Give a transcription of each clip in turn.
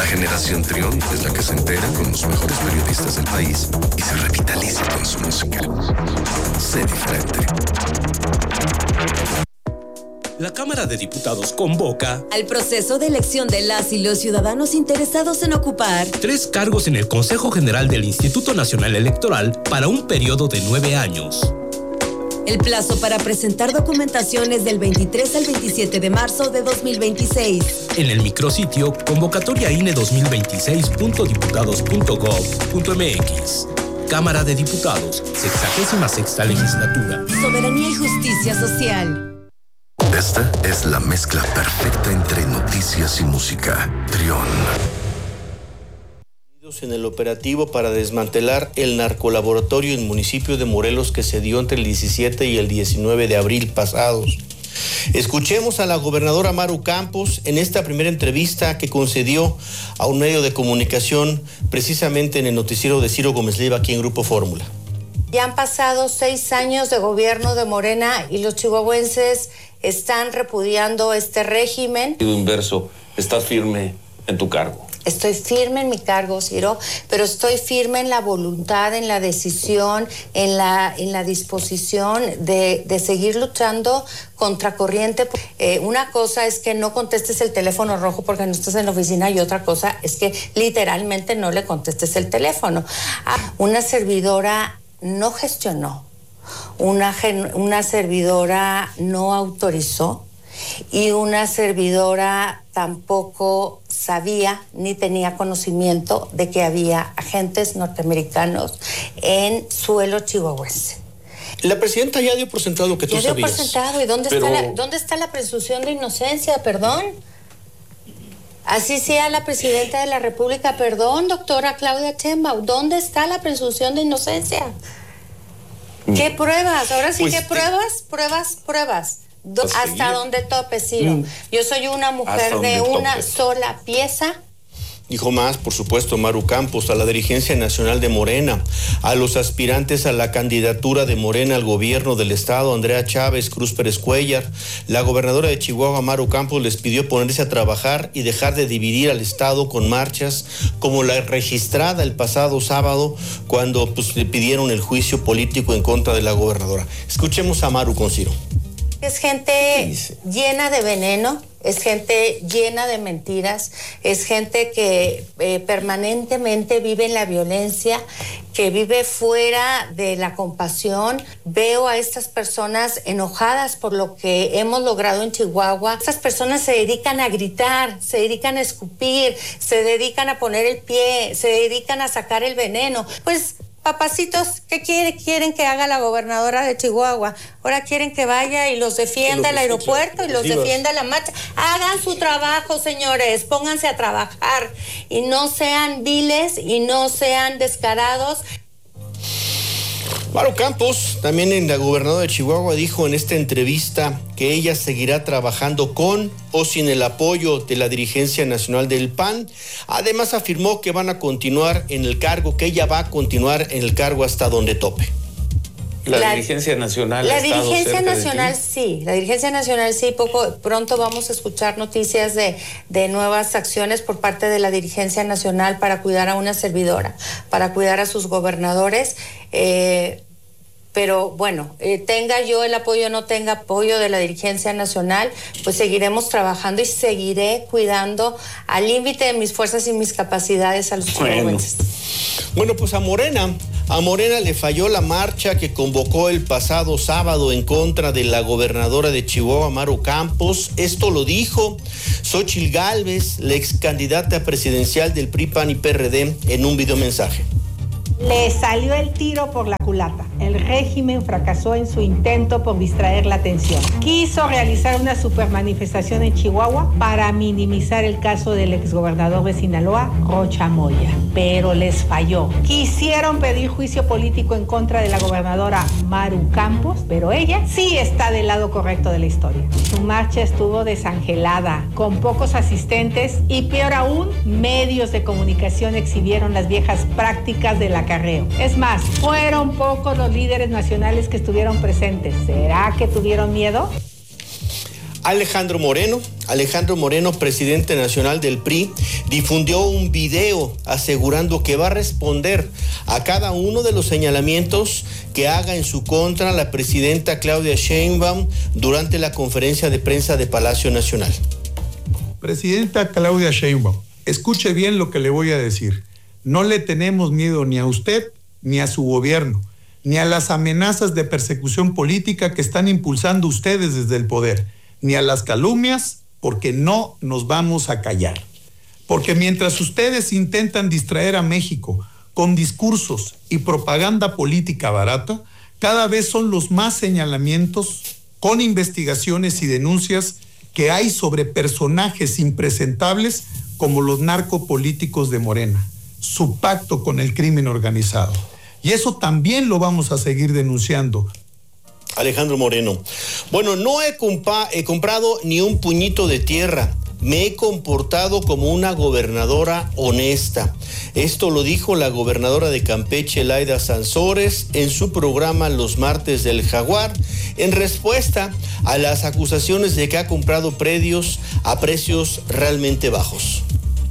generación Trión es la que se entera con los mejores periodistas del país y se revitaliza con su música. Sé diferente. La Cámara de Diputados convoca al proceso de elección de las y los ciudadanos interesados en ocupar 3 cargos en el Consejo General del Instituto Nacional Electoral para un periodo de 9 años. El plazo para presentar documentación es del 23 al 27 de marzo de 2026. En el micrositio convocatoriaine2026.diputados.gov.mx. Cámara de Diputados, 66ª legislatura. Soberanía y justicia social. Esta es la mezcla perfecta entre noticias y música. Trión. En el operativo para desmantelar el narcolaboratorio en el municipio de Morelos que se dio entre el 17 y el 19 de abril pasados. Escuchemos a la gobernadora Maru Campos en esta primera entrevista que concedió a un medio de comunicación precisamente en el noticiero de Ciro Gómez Leiva aquí en Grupo Fórmula. Ya han pasado 6 años de gobierno de Morena y los chihuahuenses están repudiando este régimen. Inverso, ¿estás firme en tu cargo? Estoy firme en mi cargo, Ciro, pero estoy firme en la voluntad, en la decisión, en la disposición de seguir luchando contracorriente. Una cosa es que no contestes el teléfono rojo porque no estás en la oficina y otra cosa es que literalmente no le contestes el teléfono. Una servidora no gestionó, una servidora no autorizó y una servidora tampoco sabía ni tenía conocimiento de que había agentes norteamericanos en suelo chihuahuense. La presidenta ya dio por sentado que tú sabías. Ya dio por sentado. ¿Y dónde está la presunción de inocencia? Perdón. Así sea la presidenta de la República, perdón, doctora Claudia Sheinbaum, ¿dónde está la presunción de inocencia? ¿Qué pruebas? Ahora sí, pues ¿qué pruebas? Pruebas. Hasta donde tope, Ciro. Yo soy una mujer de una sola pieza. Dijo más, por supuesto, Maru Campos, a la dirigencia nacional de Morena, a los aspirantes a la candidatura de Morena al gobierno del estado, Andrea Chávez, Cruz Pérez Cuellar. La gobernadora de Chihuahua, Maru Campos, les pidió ponerse a trabajar y dejar de dividir al estado con marchas como la registrada el pasado sábado, cuando le pidieron el juicio político en contra de la gobernadora. Escuchemos a Maru con Ciro. Es gente llena de veneno, es gente llena de mentiras, es gente que permanentemente vive en la violencia, que vive fuera de la compasión. Veo a estas personas enojadas por lo que hemos logrado en Chihuahua. Estas personas se dedican a gritar, se dedican a escupir, se dedican a poner el pie, se dedican a sacar el veneno. Pues, papacitos, ¿qué quieren que haga la gobernadora de Chihuahua? Ahora quieren que vaya y los defienda el aeropuerto y los defienda la marcha. Hagan su trabajo, señores, pónganse a trabajar y no sean viles y no sean descarados. Maru Campos, también en la gobernadora de Chihuahua, dijo en esta entrevista que ella seguirá trabajando con o sin el apoyo de la dirigencia nacional del PAN. Además afirmó que van a continuar en el cargo, que ella va a continuar en el cargo hasta donde tope. La dirigencia nacional. La dirigencia nacional sí, pronto vamos a escuchar noticias de nuevas acciones por parte de la dirigencia nacional para cuidar a una servidora, para cuidar a sus gobernadores. Pero bueno, tenga yo el apoyo o no tenga apoyo de la dirigencia nacional, pues seguiremos trabajando y seguiré cuidando al límite de mis fuerzas y mis capacidades a los chihuahuenses. Bueno, pues a Morena le falló la marcha que convocó el pasado sábado en contra de la gobernadora de Chihuahua, Maru Campos. Esto lo dijo Xóchitl Gálvez, la ex candidata presidencial del PRI, PAN y PRD, en un videomensaje. Le salió el tiro por la culata. El régimen fracasó en su intento por distraer la atención. Quiso realizar una supermanifestación en Chihuahua para minimizar el caso del exgobernador de Sinaloa, Rocha Moya, pero les falló. Quisieron pedir juicio político en contra de la gobernadora Maru Campos, pero ella sí está del lado correcto de la historia. Su marcha estuvo desangelada, con pocos asistentes y, peor aún, medios de comunicación exhibieron las viejas prácticas de la acarreo. Es más, fueron pocos los líderes nacionales que estuvieron presentes. ¿Será que tuvieron miedo? Alejandro Moreno Alejandro Moreno, presidente nacional del PRI, difundió un video asegurando que va a responder a cada uno de los señalamientos que haga en su contra la presidenta Claudia Sheinbaum durante la conferencia de prensa de Palacio Nacional. Presidenta Claudia Sheinbaum, escuche bien lo que le voy a decir. No le tenemos miedo ni a usted ni a su gobierno, ni a las amenazas de persecución política que están impulsando ustedes desde el poder, ni a las calumnias, porque no nos vamos a callar. Porque mientras ustedes intentan distraer a México con discursos y propaganda política barata, cada vez son los más señalamientos con investigaciones y denuncias que hay sobre personajes impresentables como los narcopolíticos de Morena, su pacto con el crimen organizado. Y eso también lo vamos a seguir denunciando. Alejandro Moreno. Bueno, no he comprado ni un puñito de tierra. Me he comportado como una gobernadora honesta. Esto lo dijo la gobernadora de Campeche, Laida Sansores, en su programa Los Martes del Jaguar, en respuesta a las acusaciones de que ha comprado predios a precios realmente bajos.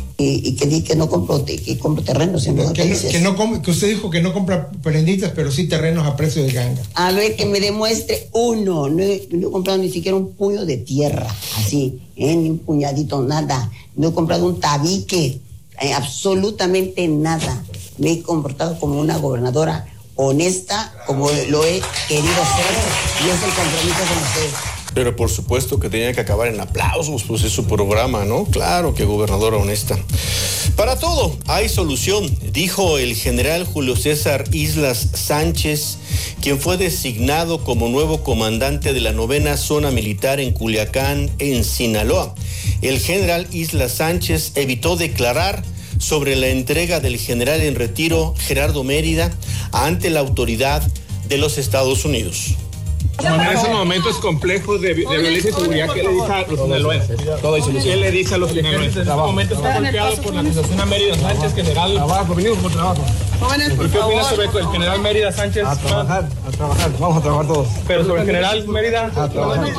Y que no compro, que compro terrenos en los países. Que usted dijo que no compra prenditas, pero sí terrenos a precio de ganga. A ver, que me demuestre uno. No he comprado ni siquiera un puño de tierra, así, ni un puñadito, nada. No he comprado un tabique, absolutamente nada. Me he comportado como una gobernadora honesta, como lo he querido hacer, y es el compromiso con ustedes. Pero por supuesto que tenía que acabar en aplausos, pues es su programa, ¿no? Claro que gobernadora honesta. Para todo hay solución, dijo el general Julio César Islas Sánchez, quien fue designado como nuevo comandante de la 9ª Zona Militar en Culiacán, en Sinaloa. El general Islas Sánchez evitó declarar sobre la entrega del general en retiro Gerardo Mérida ante la autoridad de los Estados Unidos. Bueno, en esos momentos complejos de violencia y seguridad, ¿qué le dice a los sinaloenses? ¿Qué le dice a los sinaloenses? En estos momentos está golpeado por la acusación a Mérida Sánchez, general. Trabajo, venimos por trabajo. ¿Y qué opinas sobre el general Mérida Sánchez? A trabajar, vamos a trabajar todos. Pero sobre el general Mérida, a trabajar.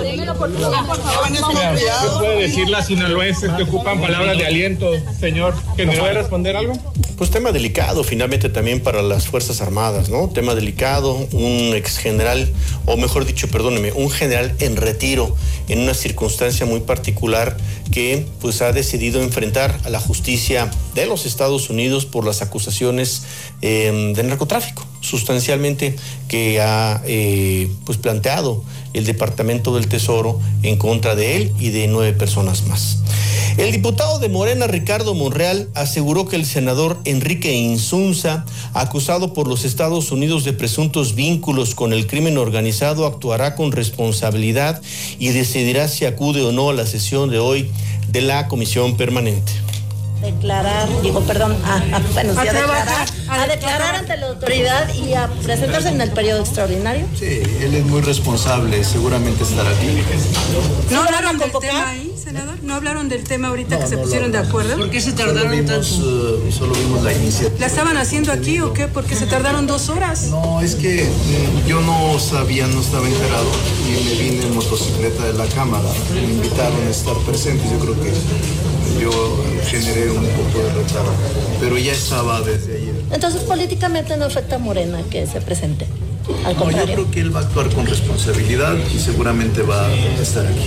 ¿Qué puede decir las sinaloenses que ocupan palabras de aliento, señor? ¿Que me puede responder algo? Pues tema delicado finalmente también para las Fuerzas Armadas, ¿no? Tema delicado, un ex general, o mejor dicho, perdóneme, un general en retiro en una circunstancia muy particular que pues ha decidido enfrentar a la justicia de los Estados Unidos por las acusaciones de narcotráfico, sustancialmente que ha pues planteado el Departamento del Tesoro en contra de él y de 9 personas más. El diputado de Morena, Ricardo Monreal, aseguró que el senador Enrique Insunza, acusado por los Estados Unidos de presuntos vínculos con el crimen organizado, actuará con responsabilidad y decidirá si acude o no a la sesión de hoy de la Comisión Permanente. A declarar ante la autoridad y a presentarse en el periodo extraordinario. Sí, él es muy responsable, seguramente estará aquí. ¿No hablaron del tema ahí, senador? ¿No hablaron del tema ahorita que se pusieron de acuerdo? ¿Por qué se tardaron tanto? Solo vimos la iniciativa. ¿La estaban haciendo aquí o qué? ¿Por qué se tardaron 2 horas? No, es que yo no sabía, no estaba enterado y me vine en motocicleta de la Cámara. Me invitaron a estar presentes, yo creo que yo generé un poco de retardo, pero ya estaba desde ayer. Entonces, políticamente no afecta a Morena que se presente. Al contrario. Yo creo que él va a actuar con responsabilidad y seguramente va a estar aquí.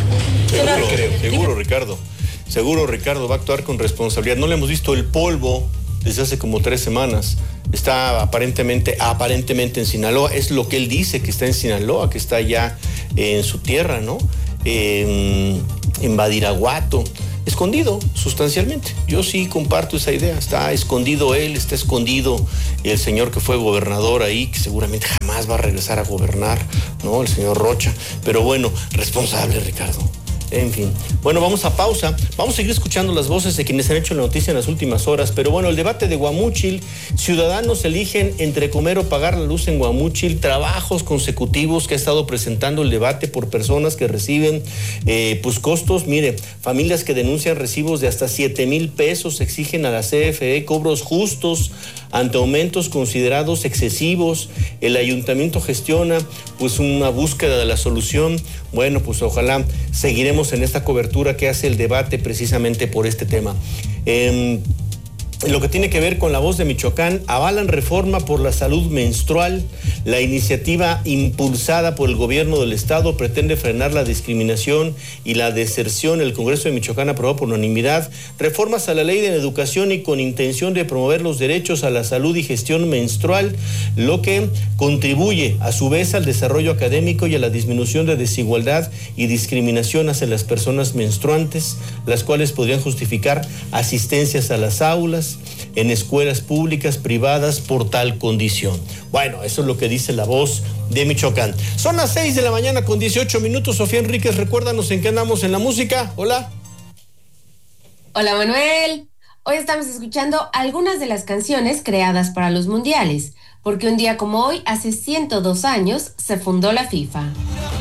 Seguro, Ricardo, va a actuar con responsabilidad. No le hemos visto el polvo desde hace como 3 semanas. Está aparentemente en Sinaloa. Es lo que él dice, que está en Sinaloa, que está ya en su tierra, ¿no? En Badiraguato. Escondido, sustancialmente. Yo sí comparto esa idea. Está escondido él, está escondido el señor que fue gobernador ahí, que seguramente jamás va a regresar a gobernar, ¿no? El señor Rocha. Pero bueno, responsable, Ricardo. En fin. Bueno, vamos a pausa. Vamos a seguir escuchando las voces de quienes han hecho la noticia en las últimas horas. Pero bueno, el debate de Guamúchil. Ciudadanos eligen entre comer o pagar la luz en Guamúchil. Trabajos consecutivos que ha estado presentando el debate por personas que reciben pues costos. Mire, familias que denuncian recibos de hasta 7,000 pesos, exigen a la CFE cobros justos ante aumentos considerados excesivos. El ayuntamiento gestiona pues una búsqueda de la solución. Bueno, pues ojalá seguiremos tenemos en esta cobertura que hace el debate precisamente por este tema. Lo que tiene que ver con La Voz de Michoacán, avalan reforma por la salud menstrual. La iniciativa impulsada por el gobierno del estado pretende frenar la discriminación y la deserción. El Congreso de Michoacán aprobó por unanimidad reformas a la ley de educación y con intención de promover los derechos a la salud y gestión menstrual, lo que contribuye a su vez al desarrollo académico y a la disminución de desigualdad y discriminación hacia las personas menstruantes, las cuales podrían justificar asistencias a las aulas, en escuelas públicas, privadas, por tal condición. Bueno, eso es lo que dice La Voz de Michoacán. Son las 6 de la mañana con 18 minutos. Sofía Enríquez, recuérdanos en qué andamos en la música. Hola. Hola, Manuel. Hoy estamos escuchando algunas de las canciones creadas para los mundiales, porque un día como hoy, hace 102 años, se fundó la FIFA.